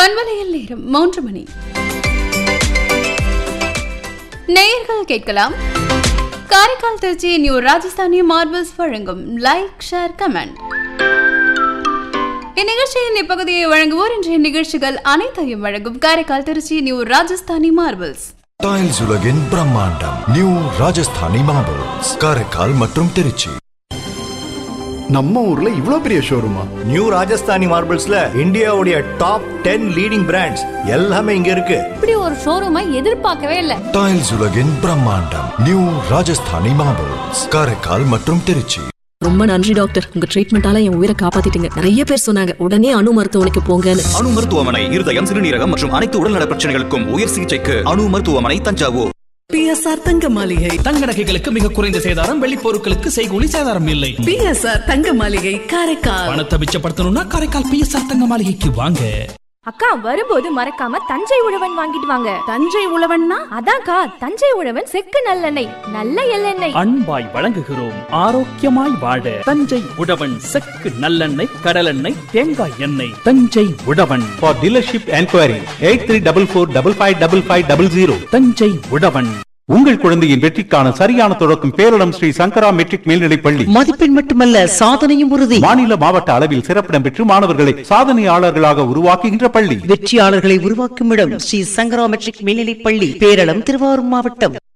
பண்பலையில் நேரம் 3 மணி. நேயர்கள் கேட்கலாம் காரைக்கால் திருச்சி நியூ ராஜஸ்தானி மார்பிள்ஸ் வழங்கும் லைக் ஷேர் கமெண்ட். இந்நிகழ்ச்சியின் இப்பகுதியை வழங்குவோர் இன்றைய நிகழ்ச்சிகள் அனைத்தையும் வழங்கும் Karaikal Trichy new Rajasthani marbles. Tiles உலகின் பிரம்மாண்டம் நியூ ராஜஸ்தானி மார்பிள்ஸ் காரைக்கால் மற்றும் திருச்சி. நம்ம ஊர்ல இவ்ளோ பெரிய ஷோரூமா? நியூ ராஜஸ்தானி மார்பிள்ஸ்ல இந்தியாவுடைய டாப் 10 லீடிங் பிராண்ட்ஸ் எல்லாமே இங்க இருக்கு. இப்படி ஒரு ஷோரூமை எதிர்பார்க்கவே இல்ல. டைல்ஸ் உலகின் பிரம்மாண்டம் நியூ ராஜஸ்தானி மார்பிள்ஸ் காரைக்கால் மற்றும் திருச்சி. ரொம்ப நன்றி டாக்டர், உங்க ட்ரீட்மெண்டால என் உயிரை காப்பாத்திட்டீங்க. நிறைய பேர் சொன்னாங்க உடனே அணு மருத்துவமனைக்கு போங்கன்னு. அணு மருத்துவமனை இருதயம், சிறுநீரகம் மற்றும் அனைத்து உடல்நல பிரச்சனைகளுக்கும் உயர் சிகிச்சைக்கு அணு மருத்துவமனை, தஞ்சாவூர். பிஎஸ்ஆர் தங்க மாளிகை. தங்க நகைகளுக்கு மிக குறைந்த சேதாரம், வெள்ளி பொருட்களுக்கு செய்கூலி சேதாரம் இல்லை. பிஎஸ்ஆர் தங்க மாளிகை காரைக்கால். பணத்தை மிச்சப்படுத்தணும்னா காரைக்கால் பிஎஸ்ஆர் தங்க மாளிகைக்கு வாங்க. அக்கா, வரும்போது மறக்காம தஞ்சை உழவன் வாங்கிட்டு வாங்க. தஞ்சை உழவன்னா அதான்க்கா, தஞ்சை உழவன் செக்கு நல்லெண்ணெய், நல்ல எள்ளெண்ணெய். அன்பாய் வழங்குகிறோம், ஆரோக்கியமாய் வாழ தஞ்சை உழவன் செக்கு நல்லெண்ணெய், கடலெண்ணெய், தேங்காய் எண்ணெய். தஞ்சை உழவன். For dealership enquiry 8344555500. தஞ்சை உழவன். உங்கள் குழந்தையின் வெற்றிக்கான சரியான தொடக்கம் பேரிடம் ஸ்ரீ சங்கரா மெட்ரிக் மேல்நிலைப் பள்ளி. மதிப்பெண் மட்டுமல்ல, சாதனையும் உறுதி. மாநில மாவட்ட அளவில் சிறப்பிடம் பெற்று மாணவர்களை சாதனையாளர்களாக உருவாக்குகின்ற பள்ளி. வெற்றியாளர்களை உருவாக்கும் இடம் ஸ்ரீ சங்கரா மெட்ரிக் மேல்நிலைப் பள்ளி, பேரளம், திருவாரூர் மாவட்டம்.